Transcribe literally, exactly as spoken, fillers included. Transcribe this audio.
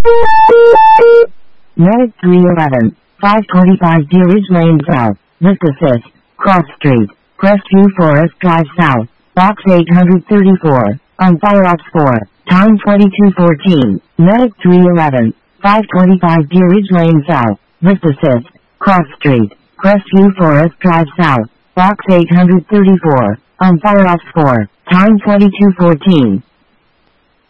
Medic three eleven, five twenty-five Deer Ridge Lane South, Vista Assist, Cross Street, Crestview Forest Drive South, Box eight thirty-four, on Fire Ops four, time twenty-two fourteen, Medic three eleven, five twenty-five Deer Ridge Lane South, Vista Assist, Cross Street, Crestview Forest Drive South, Box eight thirty-four, on Fire Ops four, time twenty-two fourteen.